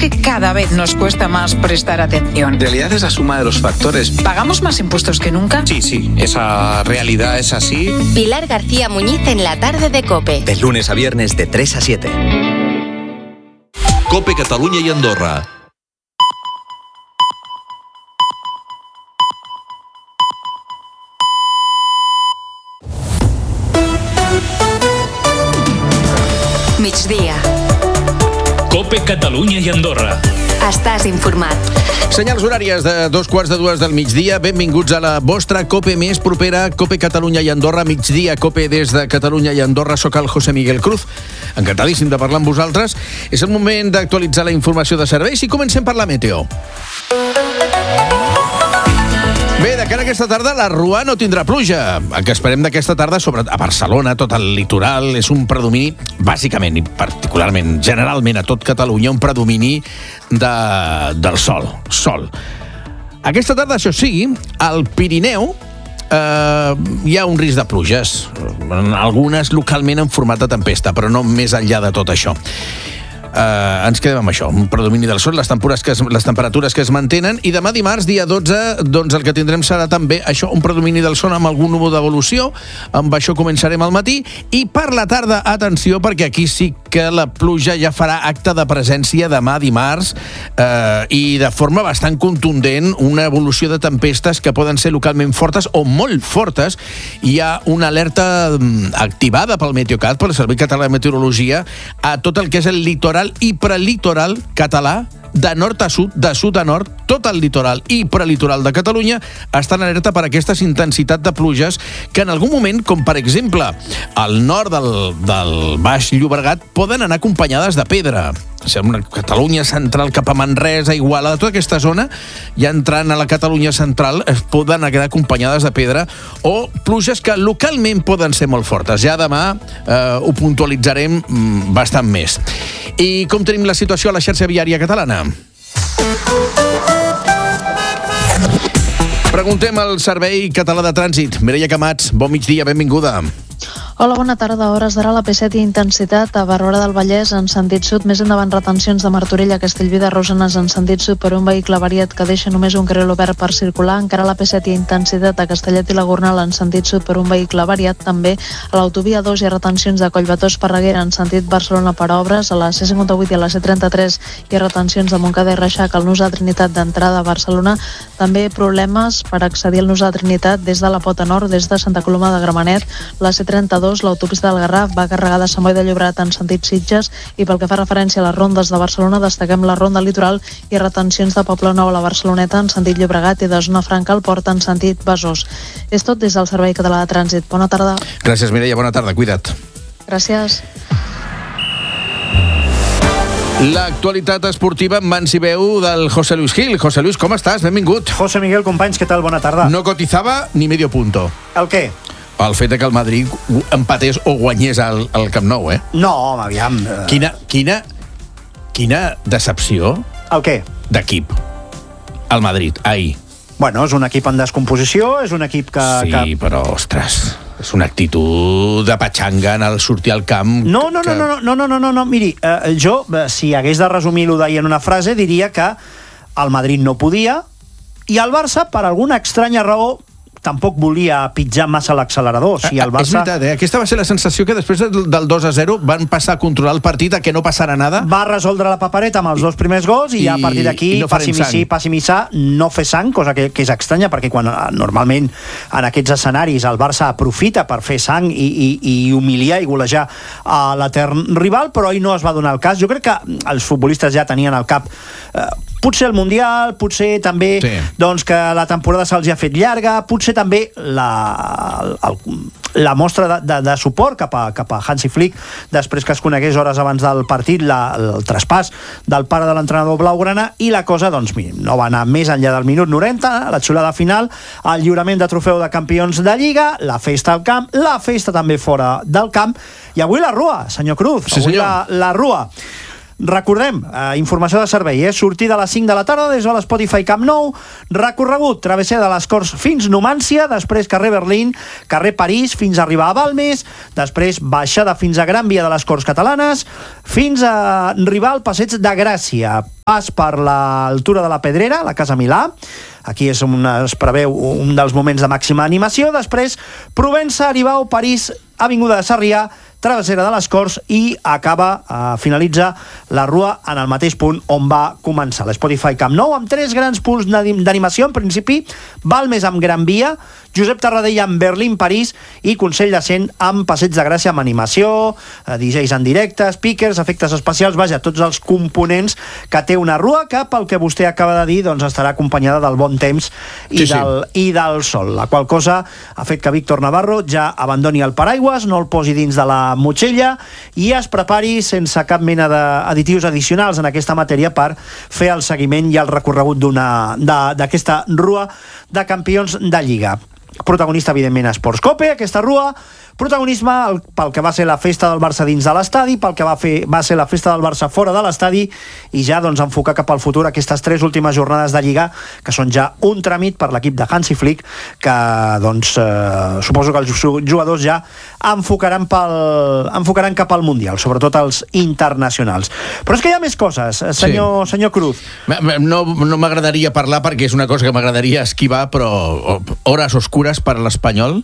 que cada vez nos cuesta más prestar atención. En realidad es la suma de los factores. ¿Pagamos más impuestos que nunca? Sí, esa realidad es así. Pilar García Muñiz en la tarde de COPE. De lunes a viernes de 3 a 7. COPE Catalunya i Andorra. Migdia. COPE Catalunya i Andorra. Estàs informat. Senyals horàries de 2:45 del migdia. Benvinguts a la vostra COPE més propera, COPE Catalunya i Andorra. Migdia, COPE des de Catalunya i Andorra. Soc el José Miguel Cruz. Encantadíssim de parlar amb vosaltres. És el moment d'actualitzar la informació de serveis i comencem per la meteo. Bé, de cara a aquesta tarda, la Rua no tindrà pluja. El que esperem d'aquesta tarda, a Barcelona, tot el litoral, és un predomini, bàsicament i particularment, generalment a tot Catalunya, un predomini del sol. Aquesta tarda, això sí, al Pirineu hi ha un risc de pluges. Algunes localment en format de tempesta, però no més enllà de tot això. Ens quedem amb això, un predomini del sol, les temperatures que es mantenen, i demà dimarts, dia 12, doncs el que tindrem serà també això, un predomini del sol amb algun núvol d'evolució. Amb això començarem al matí, i per la tarda, atenció, perquè aquí sí que la pluja ja farà acte de presència demà dimarts, i de forma bastant contundent, una evolució de tempestes que poden ser localment fortes o molt fortes. Hi ha una alerta activada pel Meteocat, pel Servei Català de Meteorologia, a tot el que és el litoral i prelitoral català, de nord a sud, de sud a nord, tot el litoral i prelitoral de Catalunya estan en alerta per aquesta intensitat de pluges que en algun moment, com per exemple al nord del Baix Llobregat, poden anar acompanyades de pedra. Una Catalunya central cap a Manresa, Igualada, tota aquesta zona, ja entrant a la Catalunya central, es poden anar acompanyades de pedra o pluges que localment poden ser molt fortes. Ja demà ho puntualitzarem bastant més. I com tenim la situació a la xarxa viària catalana? Preguntem al Servei Català de Trànsit. Mireia Camats, bon migdia, benvinguda. Hola, bona tarda. A hores d'ara la P7 intensitat a Barberà del Vallès en sentit sud, més endavant retencions de Martorell a Castellví de Rosanes en sentit sud per un vehicle avariat que deixa només un carril obert per circular. Encara la P7 intensitat a Castellet i la Gornal en sentit sud per un vehicle avariat. També a l'autovia 2 hi ha retencions de Collbató Esparreguera en sentit Barcelona per obres. A la C58 i a la C33 hi ha retencions de Montcada i Reixac al nus de Trinitat d'entrada a Barcelona. També problemes per accedir al nus de Trinitat des de la Pota Nord, des de Santa Coloma de Gramenet. La C32, l'autopista del Garraf, va carregada a Sant Boi de Llobregat en sentit Sitges, i pel que fa referència a les rondes de Barcelona, destaquem la ronda litoral i retencions de Poblenou a la Barceloneta en sentit Llobregat i de Zona Franca al Port en sentit Besòs. És tot des del Servei Català de Trànsit. Bona tarda. Gràcies, Mireia, bona tarda, cuida't. Gràcies. L'actualitat esportiva en mans i veu del José Luis Gil. José Luis, com estàs? Benvingut. José Miguel, companys, què tal? Bona tarda. No cotizava ni medio punto. El què? El fet que el Madrid empatés o guanyés al Camp Nou, eh? No, home, aviam. Quina decepció. El què? D'equip. El Madrid, ahir. Bueno, és un equip en descomposició, és un equip que... Sí, però, ostres, és una actitud de patxanga en el sortir al camp... No, miri, jo, si hagués de resumir-ho d'ahir en una frase, diria que el Madrid no podia i el Barça, per alguna estranya raó, tampoc volia pitjar massa l'accelerador. Si el Barça... És veritat, aquesta va ser la sensació que després del 2-0 van passar a controlar el partit, a que no passara nada. Va resoldre la papereta amb els dos primers gols i a partir d'aquí, no passi-missar, no fer sang, cosa que és estranya, perquè quan normalment en aquests escenaris el Barça aprofita per fer sang i humiliar i golejar a l'etern rival, però ahir no es va donar el cas. Jo crec que els futbolistes ja tenien al cap potser el Mundial, potser també doncs que la temporada se'ls ha fet llarga, potser també la mostra de suport cap a Hansi Flick després que es conegués hores abans del partit el traspàs del pare de l'entrenador blaugrana, i la cosa doncs no va anar més enllà del minut 90, la xulada final, el lliurament de trofeu de campions de Lliga, la festa al camp, la festa també fora del camp, i avui la Rua, senyor Cruz, sí, avui la Rua. Recordem, informació de servei, sortida a les 5 de la tarda des de l'Spotify Camp Nou, recorregut travesser de les Corts fins Numància, després carrer Berlín, carrer París, fins a arribar a Balmes, després baixada fins a Gran Via de les Corts Catalanes, fins a arribar al Passeig de Gràcia, pas per l'altura de la Pedrera, la Casa Milà, aquí és on es preveu un dels moments de màxima animació, després Provença, Aribau, París, Avinguda de Sarrià, travessera de les Corts i finalitza la Rua en el mateix punt on va començar. L'Spotify Camp Nou amb 3 grans punts d'animació, en principi, Balmes amb Gran Via, Josep Tarradella amb Berlín, París i Consell de Cent amb Passeig de Gràcia amb animació, DJs en directe, speakers, efectes especials, vaja, tots els components que té una rua que, pel que vostè acaba de dir, doncs estarà acompanyada del bon temps i del sol, la qual cosa ha fet que Víctor Navarro ja abandoni el paraigües, no el posi dins de la motxilla i es prepari sense cap mena d'additius addicionals en aquesta matèria per fer el seguiment i el recorregut d'aquesta rua de campions de Lliga. Protagonista, evidentment, Esports Cope, aquesta rua, protagonisme pel que va ser la festa del Barça dins de l'estadi, pel que va ser la festa del Barça fora de l'estadi i ja doncs enfocar cap al futur aquestes 3 últimes jornades de Lliga que són ja un tràmit per l'equip de Hansi Flick que doncs suposo que els jugadors ja enfocaran cap al Mundial, sobretot els internacionals. Però és que hi ha més coses, senyor Cruz. No m'agradaria parlar perquè és una cosa que m'agradaria esquivar, però hores oscures per l'Espanyol.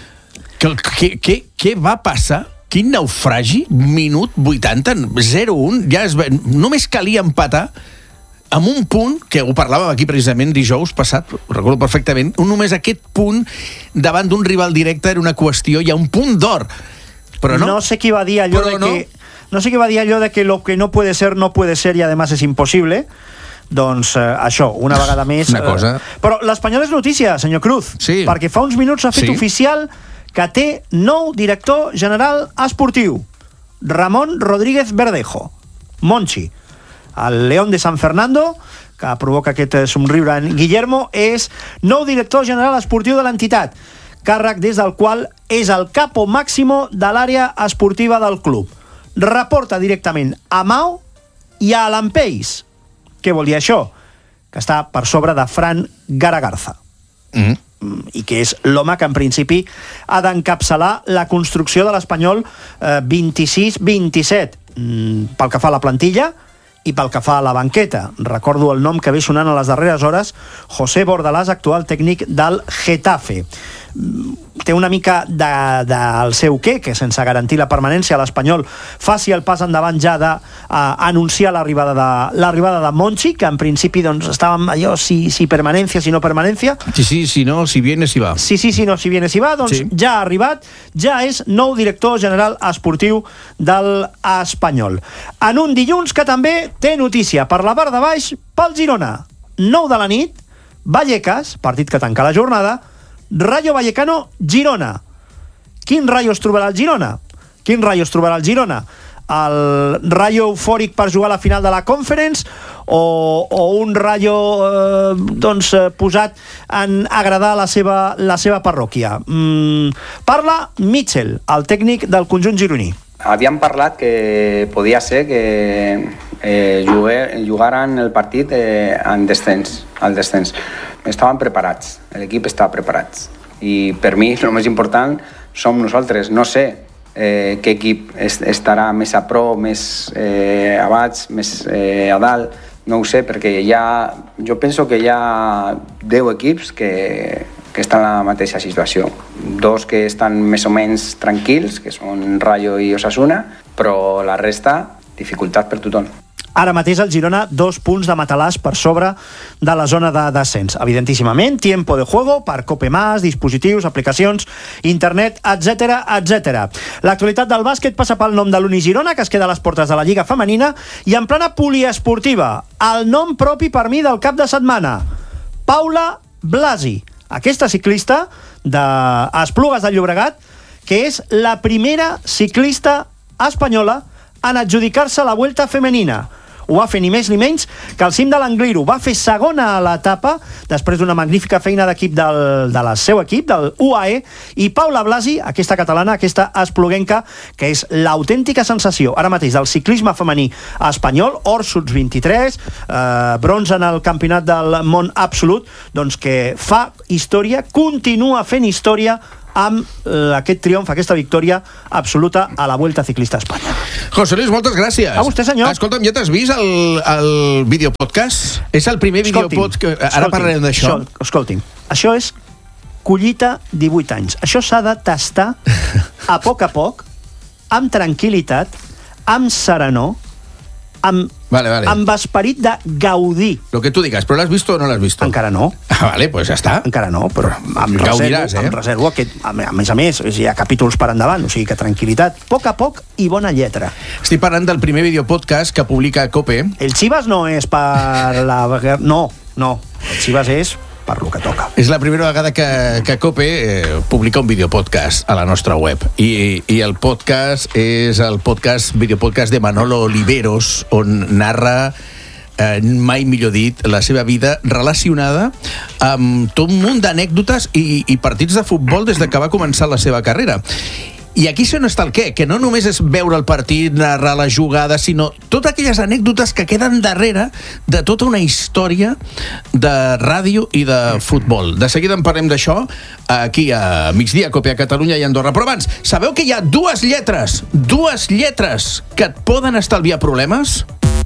Què va passar? Quin naufragi? Minut 80, 0-1, només calia empatar amb un punt, que ho parlàvem aquí precisament dijous passat, ho recordo perfectament, només aquest punt davant d'un rival directe era una qüestió, hi ha un punt d'or, però no. No sé qui va dir allò de que lo que no puede ser y además es imposible. Doncs això, una vegada més. Una cosa. Però l'Espanyol és notícia, senyor Cruz, perquè fa uns minuts s'ha fet oficial que té nou director general esportiu, Ramon Rodríguez Verdejo, Monchi. El León de San Fernando, que provoca aquest somriure en Guillermo, és nou director general esportiu de l'entitat, càrrec des del qual és el capo máximo de l'àrea esportiva del club. Reporta directament a Mao i a Alan Pace. Què vol dir això? Que està per sobre de Fran Garagarza. I que és l'home que en principi ha d'encapçalar la construcció de l'Espanyol 26-27 pel que fa a la plantilla i pel que fa a la banqueta. Recordo el nom que ve sonant a les darreres hores, José Bordalás, actual tècnic del Getafe. Té una mica del seu què, que sense garantir la permanència a l'Espanyol faci el pas endavant ja d'anunciar l'arribada de Monchi, que en principi doncs estàvem allò, si permanència, si no permanència. Sí, si no, si viene, si va. Si no, si viene, si va, doncs ja ha arribat, ja és nou director general esportiu de l'Espanyol. En un dilluns que també té notícia per la part de baix pel Girona. 9 de la nit, Vallecas, partit que tanca la jornada, Rayo Vallecano, Girona. Quin Rayo es trobarà el Girona? El Rayo eufòric per jugar a la final de la Conference o un Rayo posat en agradar la seva parròquia? Parla Mitchell, el tècnic del conjunt gironí. Havíem parlat que podia ser que jugaren el partit al descens. Estaven preparats, l'equip estava preparat. I per mi el més important som nosaltres. No sé què equip estarà més a prop, més a baix, més a dalt. No ho sé, perquè jo penso que hi ha 10 equips que estan en la mateixa situació. 2 que estan més o menys tranquils, que són Rayo i Osasuna, però la resta, dificultat per tothom. Ara mateix el Girona 2 punts de matalàs per sobre de la zona de descens. Evidentíssimament, tiempo de juego per Cope+, dispositius, aplicacions, internet, etc. L'actualitat del bàsquet passa pel nom de l'Uni Girona, que es queda a les portes de la Lliga Femenina, i en plana poliesportiva, el nom propi per mi del cap de setmana, Paula Blasi, aquesta ciclista d'Esplugues de Llobregat, que és la primera ciclista espanyola en adjudicar-se la Vuelta femenina. ho va fer ni més ni menys que el cim de l'Angliru. Va fer segona a l'etapa, després d'una magnífica feina d'equip del seu equip, del UAE, i Paula Blasi, aquesta catalana, aquesta espluguenca, que és l'autèntica sensació ara mateix del ciclisme femení espanyol, or sub-23, bronze en el campionat del món absolut, doncs que fa història, continua fent història amb aquest triomf, aquesta victòria absoluta a la Vuelta Ciclista a Espanya. José Luis, moltes gràcies. A vostè, senyor. Escolta'm, ja t'has vist el videopodcast? És el primer videopodcast... Ara parlarem d'això. Escolti'm, això és collita 18 anys. Això s'ha de tastar a poc, amb tranquil·litat, amb serenor, amb esperit de gaudir. Lo que tu digues, però l'has visto o no l'has visto? Encara no. Vale, pues ja està. Encara no, però em reservo aquest, a més, hi ha capítols per endavant, o sigui que tranquil·litat, poc a poc i bona lletra. Estic parlant del primer videopodcast que publica COPE. El Chivas no és per la... No, el Chivas és per lo que toca. És la primera vegada que COPE publica un videopodcast a la nostra web. I el podcast és el videopodcast de Manolo Oliveros, on narra, mai millor dit, la seva vida relacionada amb tot un munt d'anècdotes i partits de futbol des que va començar la seva carrera. I aquí no està el què, que no només és veure el partit, narrar la jugada, sinó totes aquelles anècdotes que queden darrere de tota una història de ràdio i de futbol. De seguida en parlem d'això aquí a Migdia, Cope, a Catalunya i Andorra. Però abans, sabeu que hi ha dues lletres que et poden estalviar problemes?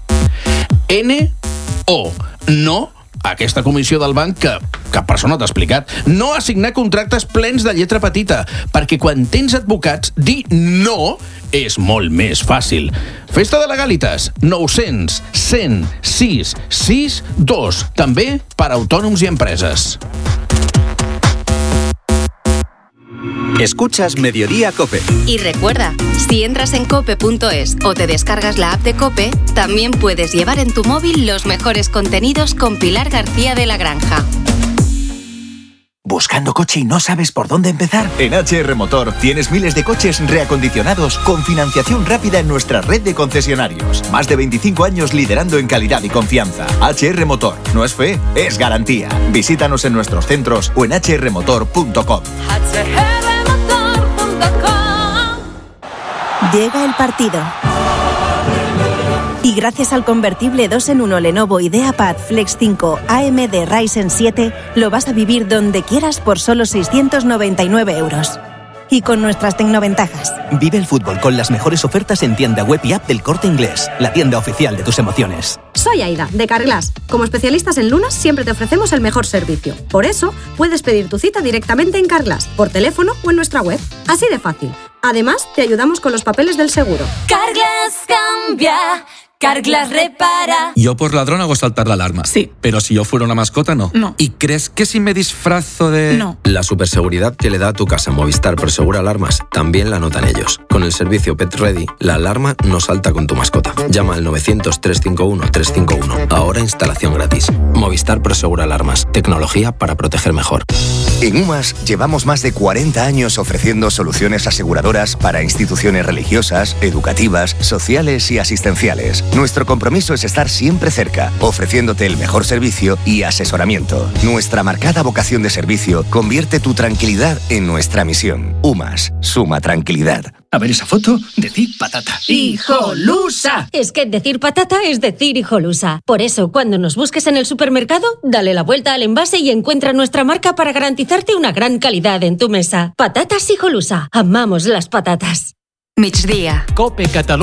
N-O. No aquesta comissió del banc que cap persona t'ha explicat. No assignar contractes plens de lletra petita, perquè quan tens advocats, dir no és molt més fàcil. Festa de Legalitas, 900 106 62, també per a autònoms i empreses. Escuchas Mediodía COPE. Y recuerda, si entras en cope.es o te descargas la app de COPE, también puedes llevar en tu móvil los mejores contenidos con Pilar García de la Granja. ¿Buscando coche y no sabes por dónde empezar? En HR Motor tienes miles de coches reacondicionados con financiación rápida en nuestra red de concesionarios. Más de 25 años liderando en calidad y confianza. HR Motor. No es fe, es garantía. Visítanos en nuestros centros o en hrmotor.com. Llega el partido. Y gracias al convertible 2-en-1 Lenovo IdeaPad Flex 5 AMD Ryzen 7, lo vas a vivir donde quieras por solo 699 euros. Y con nuestras tecnoventajas. Vive el fútbol con las mejores ofertas en tienda web y app del Corte Inglés, la tienda oficial de tus emociones. Soy Aida, de Carglass. Como especialistas en lunas, siempre te ofrecemos el mejor servicio. Por eso, puedes pedir tu cita directamente en Carglass, por teléfono o en nuestra web. Así de fácil. Además, te ayudamos con los papeles del seguro. Carglass cambia. Carglass repara. Yo por ladrón hago saltar la alarma. Sí. Pero si yo fuera una mascota, no. No. ¿Y crees que si me disfrazo de...? No. La superseguridad que le da a tu casa Movistar Prosegura Alarmas también la notan ellos. Con el servicio Pet Ready, la alarma no salta con tu mascota. Llama al 900-351-351. Ahora instalación gratis. Movistar Prosegura Alarmas. Tecnología para proteger mejor. En UMAS llevamos más de 40 años ofreciendo soluciones aseguradoras para instituciones religiosas, educativas, sociales y asistenciales. Nuestro compromiso es estar siempre cerca, ofreciéndote el mejor servicio y asesoramiento. Nuestra marcada vocación de servicio convierte tu tranquilidad en nuestra misión. UMAS, suma tranquilidad. A ver esa foto, decir patata. ¡Hijolusa! Es que decir patata es decir hijolusa. Por eso, cuando nos busques en el supermercado, dale la vuelta al envase y encuentra nuestra marca para garantizarte una gran calidad en tu mesa. Patatas Hijolusa. Amamos las patatas. Migdia. Cope Catalunya.